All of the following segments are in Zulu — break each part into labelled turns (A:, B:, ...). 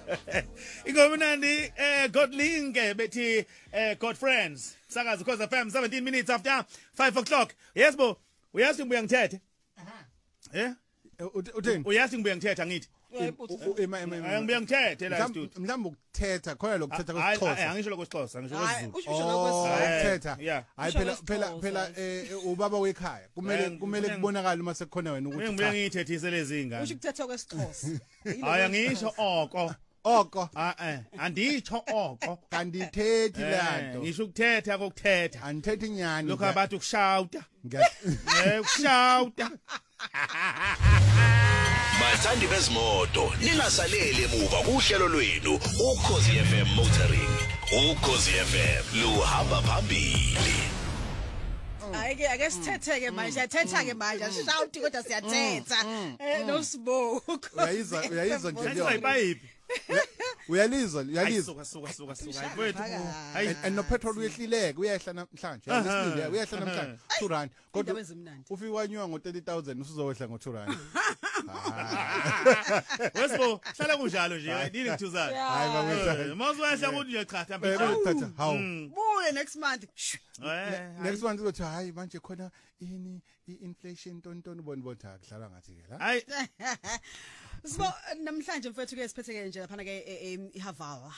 A: Ingomnandi Godlinge bethi God friends sakazi cause FM 17 minutes after 5 o'clock. Yes bo, uyazi ngibuya ngithethe. Eh?
B: Uthini?
A: Uyazi ngibuya ngithethe ngithi. Ngibuya ngithethe la studio.
B: Mhlawumbe ukuthetha khona lokuthetha kwesiXhosa.
A: Hayi angisho lokwesiXhosa, ngisho kwesiZulu.
B: Ukuthetha. Hayi phela ubaba wekhaya. Kumele kubonakala uma sekukhona wena ukuthi
A: ngibuya ngithethise lezi ingane.
C: Usho ukuthetha kwesiXhosa.
A: Hayi angisho oko. Anditsho oko.
B: Kandithethi lanto.
A: Ngisho ukuthetha kokuthetha.
B: Andithethi inyani.
A: Lokho abantu ukushouta. Ukushouta.
D: Bathandi bezimoto lingasalele emuva kuhlelo lwenu Ukhozi FM Motoring. Ukhozi FM luhamba phambili.
C: Ake sithetheke manje, athetha manje, ashouti kodwa siyathetha. Nosibuko.
B: Uyayizwa nje leyo.
A: Ayibhayiphi.
B: Uyalizwa.
A: Suka. Mfowethu.
B: And no petrol uyehlileke uyehla namhlanje. Yesibili uyehla namhlanje 2 rand. Kodwa ufika wanywa ngo30,000 usuzowehla ngo2 rand.
A: Wesbo, hlala kunjalo nje, nini ngithuzana.
B: Hayi baba.
A: Mawuzwehla ukuthi uyaqhatha
B: mfethu. How?
C: Buye next month.
B: Next month uzothi hayi manje khona inflation tonton bonibotha kuhlala ngathi ke la.
A: Hayi.
C: Sibo namhlanje mfethu ke siphetheke nje lapha ke iHaval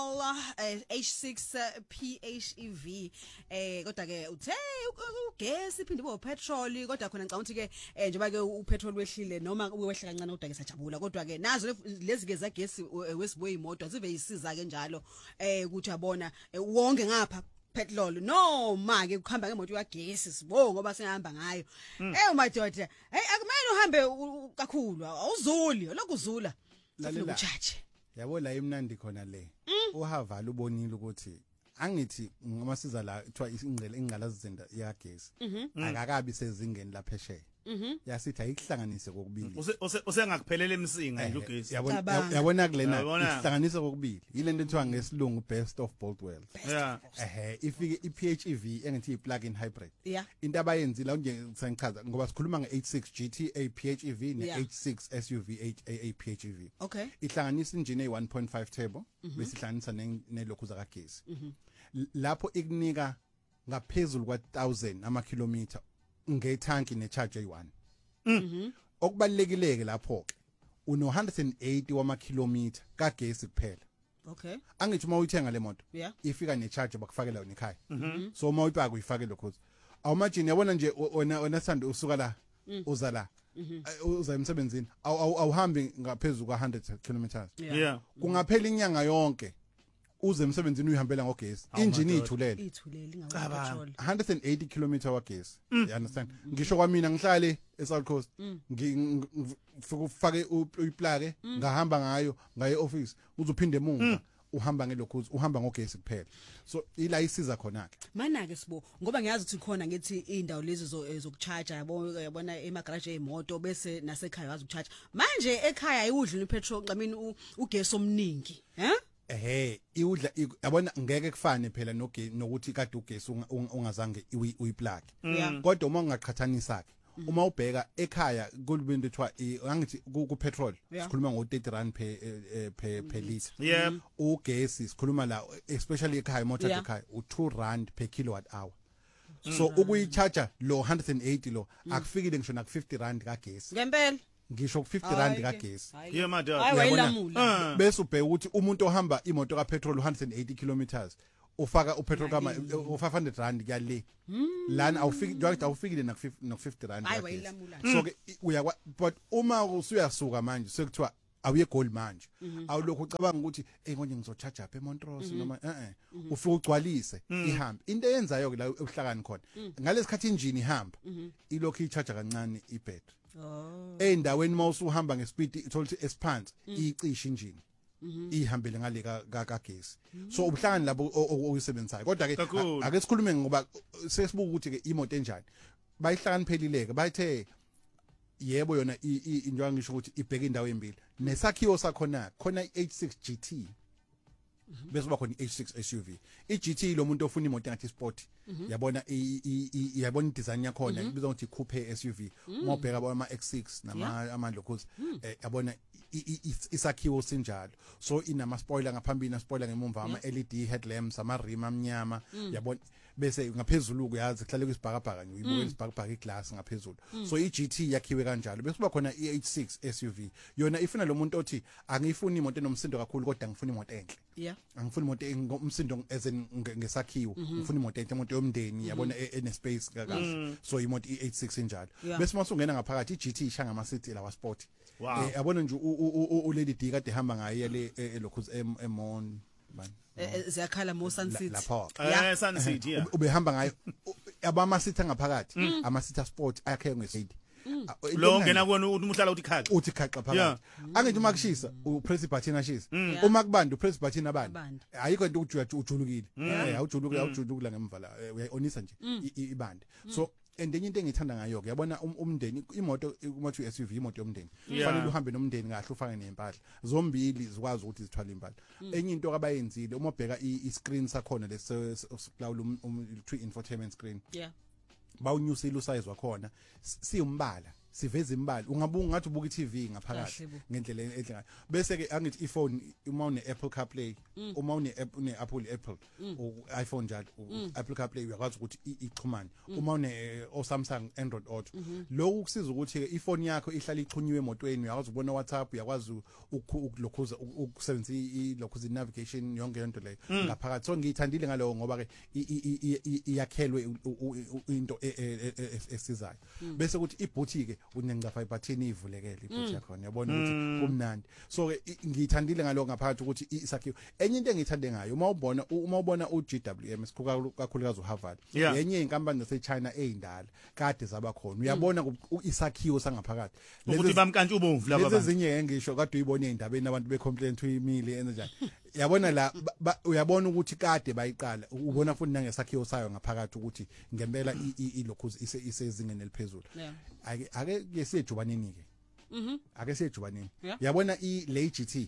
C: H6 PHEV kodwa ke uthe ugesi iphinde bo petrol kodwa khona ngicabanga ukuthi ke njengoba ke upetrol wehlile noma wehla kancane kodwa ke sajabula kodwa ke nazo lezi ke zagesi wesiboy imoto zive isiza ke njalo ukuthi abona wonke ngapha petrol noma ke ukuhamba ngemoto yagesi sibo ngoba singahamba ngayo madoda akumele uhambe kakhulu awuzuli lokuzula
B: lalela uchache yabo la emnandi khona le uHaval ubonile ukuthi angithi ngomasiza la kuthiwa ingqalazizinda yagesi akakabi sezingeni laphesheya yasithi ayikuhlanganise kokubili
A: usengakuphelela emsinga nje ugesi
B: yabona kulena ihlanganise kokubili yilento ethiwa ngesilungu best of both worlds ifike iPHEV engithi plug in hybrid into abayenzile nje sengichaza ngoba sikhuluma nge86 GT a PHEV ne86 SUV a PHEV ihlanganisa engine e1.5 turbo bese ihlanganisa nelokhu zakagesi lapho ikunika ngaphezulu kwa1000 amakilometer ngethanki necharge eyi1 okubalekileke lapho ke uno 180 wamakilometer kagesi kuphela angithi uma uyithenga le moto ifika necharge bakufakela yona ekhaya so uma uyipaka uyifake lokho awumajini yabona nje wena sanda usuka la uza la uza emsebenzini awuhambi ngaphezulu kwa100 kilometers kungaphela inyanga yonke uze emsebenzini uyihambela ngogesi engine ithulele
C: ngapetrol
B: 180 km wagesi you understand ngisho kwamina ngihlale eSouth Coast ngifike uyiplake ngahamba ngayo ngaye office uzophinde emuva uhamba ngelokhu uhamba ngogesi kuphela so ila isiza khona ke
C: mana ke sibo ngoba ngiyazi ukuthi khona ngithi indawo lezi zokucharge yabona emagarage emoto bese nasekhaya wazi ukucharge manje ekhaya ayudlula ipetrol ngicamini ugesi omningi iudla yabona ngeke kufane phela nokuthi kade ugesi ungazange uyiplug kodwa uma ungaqhathanisa ke uma ubheka ekhaya kulibindi ethiwa angithi ku petrol sikhuluma ngo30 rand per liter ugesi sikhuluma la especially ekhaya motor ekhaya u2 rand per kilowatt hour so ukuyicharger lo 180 lo akufikile ngisho na 50 rand kagesi ngempela
B: ngisho ku50 rand kagesi
A: madodana
B: bese ubheka ukuthi umuntu ohamba imoto kapetrol 180 kilometers ufaka upetrol kama u500 rand kuyale lana awufikile na 50 rand so ke uyakwa but uma usuyasuka manje sekuthiwa awuye gold manje awulokhu ucabanga ukuthi ngonje ngizocharge apha eMontrose noma ufike ugcwalise ihambe into eyenzayo ke la ebuhlakani khona ngalesikhathi engine ihamba ilokhu icharge kancane ibattery endaweni mawusuhamba ngespeed ithola esiphansi icisha engine ihambele ngale kagesi so ubuhlangani labo okuyisebenzayo kodwa ke ake sikhulume ngoba sesibuka ukuthi ke imoto enjani bayihlakaniphelileke bayithe yebo yona njengoba ngisho ukuthi ibheka indawo embili nesakhiwo sakhona khona i86 GT bese kuba khona i-H6 SUV. I-GT lo muntu ofuna imoto engathi sport yabona yabona i-design yakhona ibizwa ukuthi coupe SUV. Uma ubheka ama X6 nama lokhuzi yabona isakhiwo sinjalo, so inama spoiler ngaphambili na spoiler ngemumva ama LED headlamps ama rim amnyama yabona bese ngaphezulu kuyazi kuhlale kwisibhakabhaka nje uyibuka isibhakabhaka iglass ngaphezulu. So iGT yakhiwe kanjalo bese kuba khona iH6 SUV yona ifuna lo muntu othi angifuni imoto enomsindo kakhulu kodwa ngifuna imoto enhle. Angifuni imoto engomsindo ngesakhiwo, ngifuna imoto enhle, imoto yomndeni yabona ene space kahle. So imoto iH6 injalo bese mase ungena ngaphakathi iGT ishanga ama city lawa sport. Yabona nje ulady D kade ehamba ngaye le lokhuzi emon bani
C: ziyakhala mo Sun City
B: lapho
A: Sun City
B: ubehamba ngayo abama city ngaphakathi ama city sport ayakhe ngesidi
A: lo ngena kuona umuhlala
B: uthi khaxa phakathi angithi uma kushisa upress button ashisa uma kubanda upress button abanda ayikho into ujulukile awujulukula ngemva la uyayonisa nje ibande. So and enye into engithanda ngayo ke yabona umndeni imoto uma ku SUV imoto yomndeni kufanele uhambe nomndeni kahle ufake nempahla zombili zikwazi ukuthi zithwale impahla. Enye into abayenzile uma ubheka i-screen sakhona lesikulawula infotainment screen bawunyusile usize wakhona siumbala siveza imbala ungabunga ngathi ubuka iTV ngaphakathi ngendlela enhle bese ke angithi iphone uma une Apple CarPlay uma une Apple iPhone njalo Apple CarPlay uyakwazi ukuthi ixhumane uma une Samsung Android Auto lokhu kusiza ukuthi ke iphone yakho ihlala ixhunyiwe emotweni uyakwazi ukubona WhatsApp uyakwazi ukulokhuza ukusebenzisa lokhuza navigation yonke into leyo ngaphakathi. So ngiyithandile ngalowo ngoba ke iyakhelwe into esizayo bese ukuthi ibhuthi ke unencafa ibhathini ivulekele ibhuthi yakho yabona ukuthi kumnandi. So ke ngiyithandile ngaloko ngaphakathi ukuthi isakhiwo. Enye into engiyithande ngayo uma ubona uGWM esikhulu kakhulukazi uHarvard yenye inkampani zaseChina eyindala kade zaba khona uyabona isakhiwo sangaphakathi
A: ukuthi bamkantsha ubomvu laba
B: abantu ezinye ngisho kade uyibona endabeni abantu becomplain uyimile enjani yabona la uyabona ukuthi kade bayiqala ubona futhi nangesakhiwo sayo ngaphakathi ukuthi ngempela ilokhuzi isezingeni eliphezulu. Ake yesijubaneni ke ake sijubaneni yabona le GT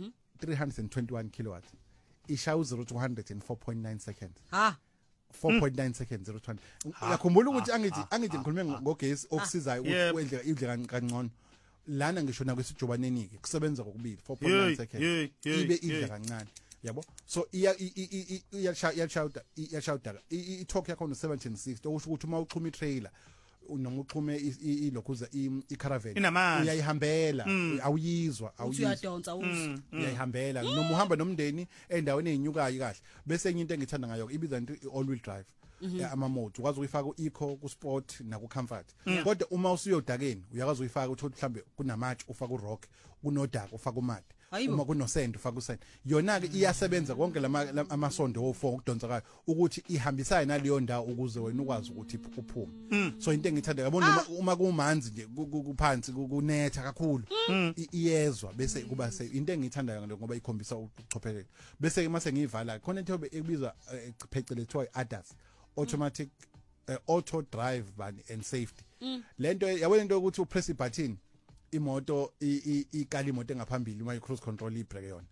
B: 321 kilowatts ishaya 0 to 100 in 4.9 seconds 4.9 seconds 0 to 100. Yakhumbula ukuthi angithi ngikhulume ngogesi okusizayo ukuthi idle kancane lana ngisho na kwesijubaneni ke kusebenza kokubili 4.9 seconds ibe idla kancane yabo. So iyashawuda i-torque yakho no 76 okusho ukuthi uma uxhuma i-trailer noma uxhume ilokhuza i-caravan uyayihambela awuyizwa
C: uyadonsa
B: uyayihambela noma uhamba nomndeni endaweni ezinyukayo kahle. Bese enye into engithanda ngayo ibiza into all wheel drive ama mode ukwazi ukuyifaka ku-eco ku-sport naku comfort kodwa uma usuyodakeni uyakwazi uyifaka ukuthi mhlambe kunamatshe ufaka u-rock kunodaka ufaka umade uma kunosend ufaka usend yona ke iyasebenza konke amasondo wo4 ukudonsakayo ukuthi ihambisane naleyo ndawo ukuze wena ukwazi ukuthi uphume. So into engithanda yabona uma kumanzi nje kuphansi kunetha kakhulu iyezwa bese kuba into engithandayo ngoba ikhombisa ukuchopheleka. Bese ke mase ngiyivala khona into ebizwa phecelezwa ADAS automatic auto drive and safety. Lento yabona into ukuthi upress button imoto ikala imoto engaphambili uma i-cruise control ibrake yona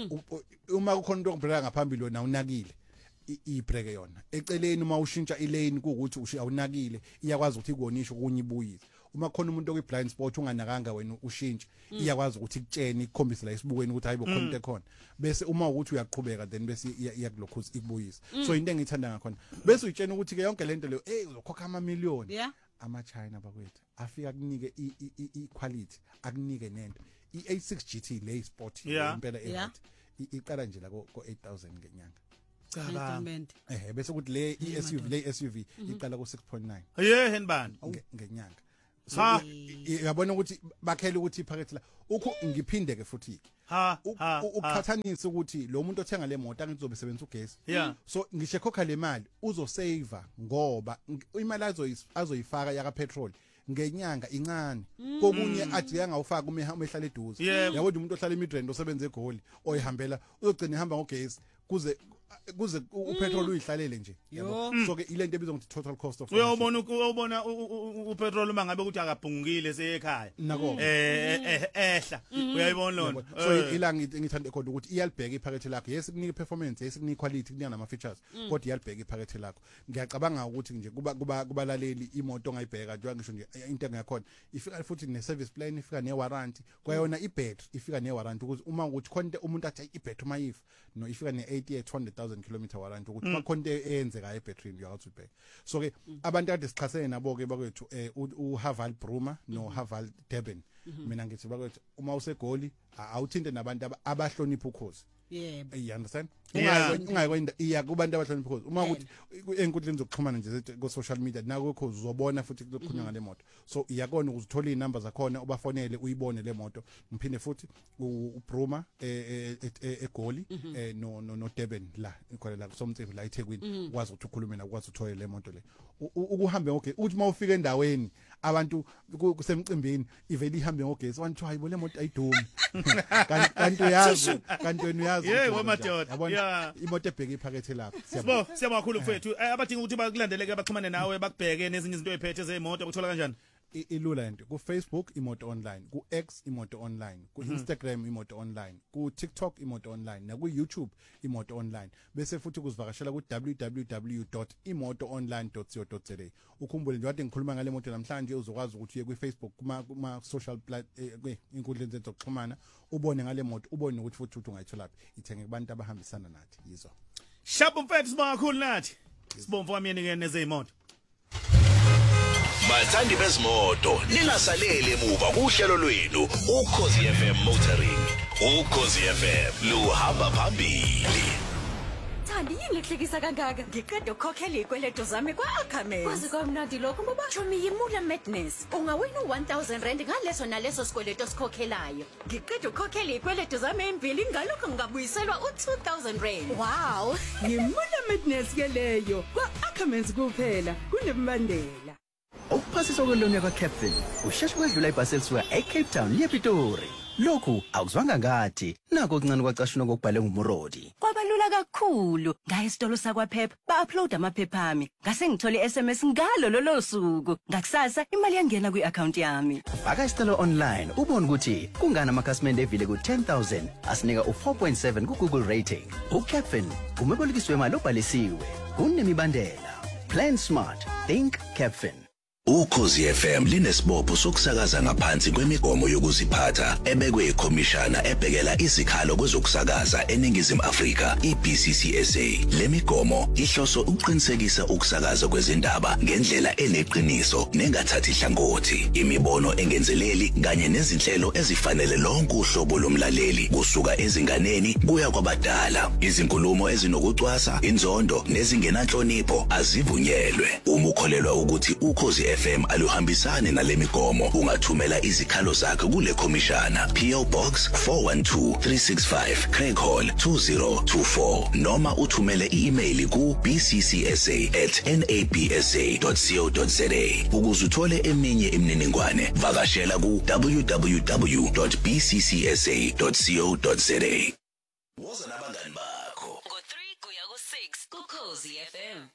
B: uma kukhona into okubreka ngaphambili wona unakile ibrake yona eceleni uma ushintsha ilane ukuthi awunakile iyakwazi ukuthi ikuonishe kunye ibuyise. Uma khona umuntu okwi-blind spot unganakanga wena ushintshe iyakwazi ukuthi ikutshene ikukhombise la isibukweni ukuthi hayibo khona into ekhona bese uma ukuthi uyaqhubeka then bese iyakulokhuza ikubuyisa. So into engithanda ngakhona bese uyitshena ukuthi ke yonke lento leyo uzokhokha amamiliyoni ama-China bakwethu afika kunike i-quality akunike nento i-A6 GT le sport impela iqala nje la ko 8,000 ngenyanga bese ukuthi le SUV iqala ku 6.9
A: henbani
B: ngenyanga. So yabona ukuthi bakhela ukuthi iphakethe la ngiphinde ke futhi ukuqhathanisa ukuthi lo muntu othenga le moto angizobe sebenzisa ugesi so ngisho khokha le mali uzosave ngoba imali azoyifaka yaka petrol ngenyanga incane kokunye athi angawufaka uma ehlala eduze yabona umuntu ohlala eMidrand osebenza eGoli oyihambela uzogcina ihamba ngogesi kuze kuze upetrol uyihlalele nje yabo so ke ilento ebizwa ukuthi total cost of
A: uyabona upetrol mangabe ukuthi akabhungukile seyekhaya
B: nako
A: ehla uyayibona lona
B: so ila ngithanda khona ukuthi iyalibheka iphakethe lakho yes kunika performance yes kunika quality kunika nama features kodwa iyalibheka iphakethe lakho ngiyacabanga ukuthi nje kubalaleli imoto ongayibheka njengoba ngisho nje into engakhona ifika futhi ne service plan ifika ne warranty kwayona ibattery ifika ne warranty ukuthi uma ukuthi khonto umuntu athi ibattery mayifa no ifika ne 80 200,000 km warranty ukuthi bakhonto eyenzeka ebattery uyakwazi ubheka so ke abantu kade sichasene nabo ke bakwethu uHaval Bruma no Haval Durban mina ngithi bakwethu uma usegoli awuthinte nabantu abahlonipha ukhozi
C: yebo
B: you understand ungayikwenda iya kubantu abahlonipha ukhozi uma ukuthi enkundleni zokuxhumana nje ku social media nako ukhozi uzobona futhi kuzokhulunywa ngale moto so iyakona ukuzithola inamba zakhona ubafonele uyibone le moto ngiphinde futhi uBruma egoli no Durban la ikhona la kusomtsevu la eThekwini ukwazi ukuthi ukhulume ukwazi uthole le moto le ukuhambe ngogesi uthi mawufika endaweni abantu kusemcimbini iveli ihambe ngogesi abantu hayibo le moto ayidumi kanti uyazi
A: yebo madoda
B: yabona imoto ebheka iphakethe lakho
A: siyabonga kakhulu mfethu abadinga ukuthi bakulandeleke abaxhumane nawe bakubheke nezinye izinto eziphethe zemoto ukuthola kanjani
B: ilula nto ku Facebook imoto online ku X imoto online ku Instagram imoto online ku TikTok imoto online na ku YouTube imoto online bese futhi kuzivakashela ku www.imotoonline.co.za ukhumbule nje wathi ngikhuluma ngale moto namhlanje uzokwazi ukuthi uye ku Facebook kuma social inkundleni zokuxhumana ubone ngale moto ubone ukuthi futhi ungayithola phi ithenge kubantu abahambisana nathi yizo
A: sharp mfethu sibonga kakhulu nathi sibomvu wami yena nezimoto
D: Bathandi bezimoto lingasalele emuva kuhlelo lwenu Ukhozi FM Motoring Ukhozi FM luhamba phambili
E: Thandi yini lehlekisa kangaka ngiqeda ukukhokhela ikweletu zami kwaAckermans kwazi kwamnandi lokho ngoba Chomi yimula madness ungawina u1000 ngaleso naleso sikweletu osikhokhelayo ngiqeda ukukhokhela ikweletu zami embili ngalokho ngabuyiselwa u2000 wow yimula madness ke leyo kwaAckermans kuphela kunembandela
F: Ukuphasiswa kweloni kwaCaptain usheshe kwedlula ibhasi elisuka eCape Town lePitori lokhu awuzwanga ngathi nako kuncane kwacashuna kokubhale ngumurodi
E: kwabalula kakhulu ngaye isitolo sakwaPep ba-upload amaphepha ami ngase ngithole iSMS ngalo lolo suku ngakusasa imali yangena kwi-account yami
F: faka isicelo online ubone ukuthi kungana amakhasimende evile ku10,000 asinika u4.7 kuGoogle rating uCaptain umebolekiswe imali obhalisiwe kunemibandela plan smart think Captain
D: Ukhozi FM linesibopho sokusakaza ngaphansi kwemigomo yokuziphatha ebekwe ikhomishana ebhekela izikhalo kwezokusakaza eNingizimu Afrika iBCCSA. Le migomo ihloso ukuqinisekisa ukusakaza kwezindaba ngendlela eneqiniso nengathathi hlangothi, imibono engenzeleli kanye nezinhlelo ezifanele lonke uhlobo lomlaleli kusuka ezinganeni kuya kwabadala. Izinkulumo ezinokucwasa, inzondo nezingenanhlonipho azivunyelwe. Uma ukholelwa ukuthi Ukhozi FM aluhambisane nalemigomo ungathumela izikhalo zakho kule khomishana PO Box 412365 Craig Hall 2024 noma uthumele i-email ku bcca@nabsa.co.za ukuze uthole eminye imininingwane vakashela ku www.bccsa.co.za Woza nabangani bakho
E: ngo3 kuya ku6 kuKhozi FM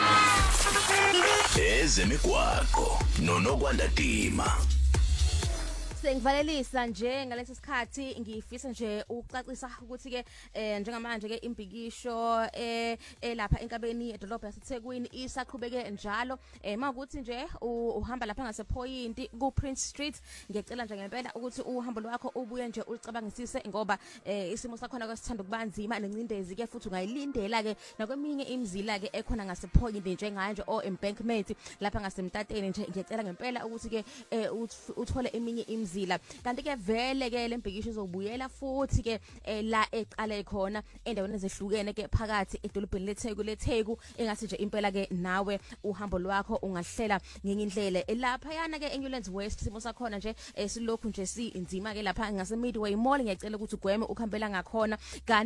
D: Ezemigwaqo nonokwanda Dima
G: Sengivalelisa nje ngalesi sikhathi ngifisa nje ukucacisa ukuthi ke njengamanje ke imbikisho lapha enkabeni edolobha yaseThekwini isaqhubeke njalo makuthi nje uhamba lapha ngasePoint ku Prince Street ngiyacela nje ngempela ukuthi uhambo lwakho ubuye nje ulicabangisise ngoba isimo sakhona kwesithanda kubanzima nencindezi ke futhi ungayilindela ke nakweminye imizila ke ekhona ngasePoint njengayo nje Embankment lapha ngasemtateni nje ngiyacela ngempela ukuthi ke uthole eminye imizila kanti ke vele ke lembikisho izobuyela futhi ke la eqale khona endaweni ezehlukene ke phakathi edolobheni leTheku engathi nje impela ke nawe uhambo lwakho ungahlela ngenye indlela lapha yana ke eNewlands West simo sakhona nje silokhu nje sinzima ke lapha ngase Midway Mall ngiyacela ukuthi ugweme ukuhambela ngakhona